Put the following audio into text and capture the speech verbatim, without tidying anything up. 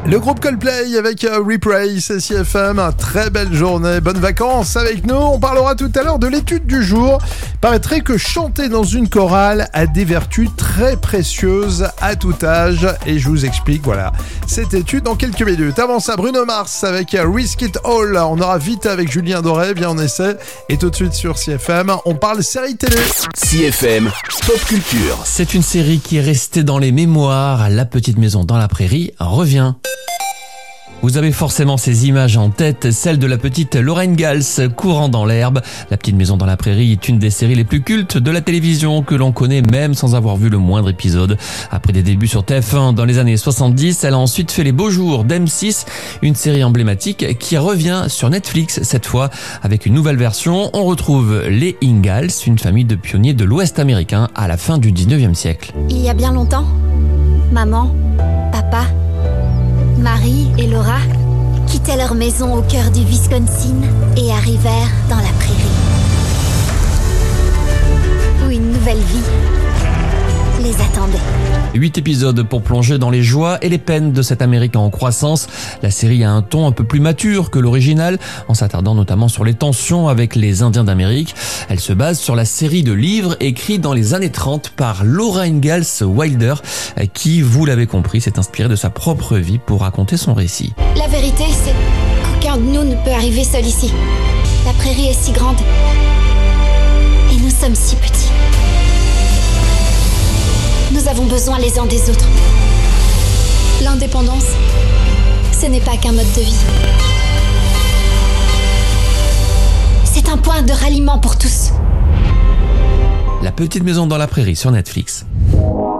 Le groupe Coldplay avec euh, Replay, c'est C F M, très belle journée, bonnes vacances avec nous. On parlera tout à l'heure de l'étude du jour. Il paraîtrait que chanter dans une chorale a des vertus très précieuses à tout âge et je vous explique, voilà, cette étude dans quelques minutes. Avant ça, Bruno Mars avec euh, Risk It All. On aura vite avec Julien Doré, bien on essaie. Et tout de suite sur C F M, on parle série télé. C F M, Pop Culture. C'est une série qui est restée dans les mémoires. La petite maison dans la prairie revient. Vous avez forcément ces images en tête, celle de la petite Lorraine Gals courant dans l'herbe. La petite maison dans la prairie est une des séries les plus cultes de la télévision que l'on connaît même sans avoir vu le moindre épisode. Après des débuts sur T F un dans les années soixante-dix, elle a ensuite fait les beaux jours d'M six, une série emblématique qui revient sur Netflix cette fois avec une nouvelle version. On retrouve les Ingalls, une famille de pionniers de l'Ouest américain à la fin du dix-neuvième siècle. Il y a bien longtemps, maman, papa, Marie et Laura quittaient leur maison au cœur du Wisconsin et arrivèrent dans la prairie, où une nouvelle vie les attendait. Huit épisodes pour plonger dans les joies et les peines de cette Amérique en croissance. La série a un ton un peu plus mature que l'original, en s'attardant notamment sur les tensions avec les Indiens d'Amérique. Elle se base sur la série de livres écrits dans les années trente par Laura Ingalls Wilder, qui, vous l'avez compris, s'est inspirée de sa propre vie pour raconter son récit. La vérité, c'est qu'aucun de nous ne peut arriver seul ici. La prairie est si grande et nous sommes si petits. Nous avons besoin les uns des autres. L'indépendance, ce n'est pas qu'un mode de vie. C'est un point de ralliement pour tous. La petite maison dans la prairie sur Netflix.